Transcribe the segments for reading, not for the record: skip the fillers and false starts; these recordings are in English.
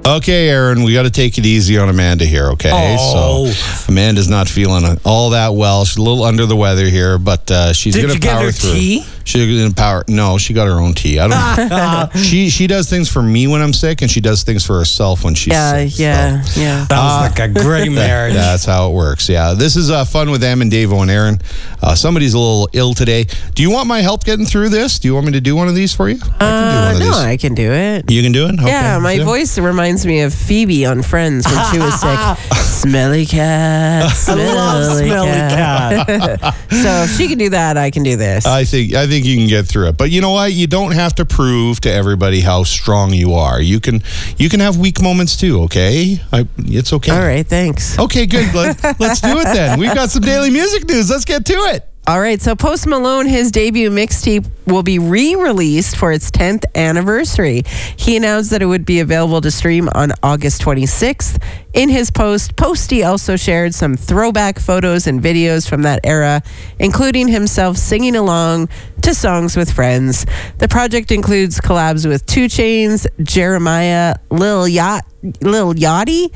Okay, Aaron, we got to take it easy on Amanda here, okay? Oh. So Amanda's not feeling all that well. She's a little under the weather here, but she's going to power through. Did you get her tea? She's going to power. No, she got her own tea. I don't know. She does things for me when I'm sick, and she does things for herself when she's sick. Yeah. Sounds like a great marriage. That's how it works. Yeah, this is fun with Em and Davo and Aaron. Somebody's a little ill today. Do you want my help getting through this? Do you want me to do one of these for you? I can do it. You can do it? Okay. Yeah, my voice reminds me of Phoebe on Friends when she was sick. Smelly cat, smelly cat. So if she can do that, I can do this. I think you can get through it. But you know what? You don't have to prove to everybody how strong you are. You can have weak moments too, okay? It's okay. All right, thanks. Okay, good. Let's do it then. We've got some daily music news. Let's get to it. All right, so Post Malone, his debut mixtape will be re-released for its 10th anniversary. He announced that it would be available to stream on August 26th. In his post, Posty also shared some throwback photos and videos from that era, including himself singing along to songs with friends. The project includes collabs with 2 Chainz, Jeremiah, Lil Yachty,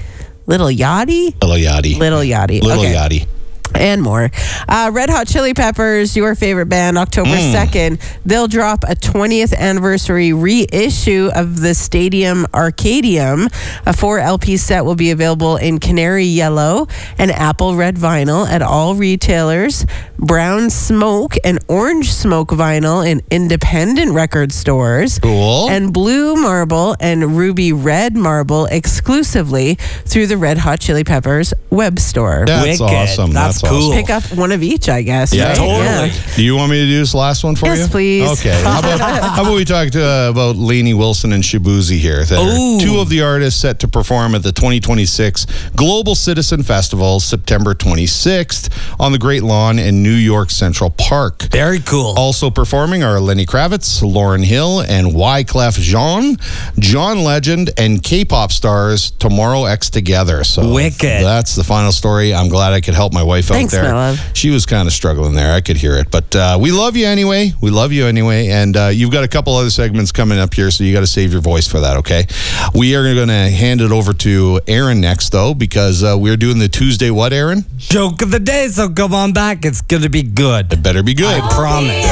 okay. And more. Red Hot Chili Peppers, your favorite band, October 2nd, they'll drop a 20th anniversary reissue of the Stadium Arcadium. A 4 LP set will be available in Canary Yellow and Apple Red vinyl at all retailers, Brown Smoke and Orange Smoke vinyl in independent record stores, Cool. and Blue Marble and Ruby Red Marble exclusively through the Red Hot Chili Peppers web store. That's Wicked. awesome. That's cool. awesome. Pick up one of each, I guess. Yeah, right? totally. Yeah. Do you want me to do this last one for you? Yes, please. Okay. How about we talk about Lainey Wilson and Shabuzi here? That are 2 of the artists set to perform at the 2026 Global Citizen Festival, September 26th, on the Great Lawn in New York Central Park. Very cool. Also performing are Lenny Kravitz, Lauryn Hill, and Wyclef Jean, John Legend, and K-pop stars Tomorrow X Together. So Wicked. That's the final story. I'm glad I could help my wife Thanks, out there. my love. She was kind of struggling there. I could hear it. But we love you anyway. And you've got a couple other segments coming up here, so you got to save your voice for that, okay? We are going to hand it over to Aaron next, though, because we're doing the Tuesday what, Aaron? Joke of the day, so come on back. It's going to be good. It better be good. I promise.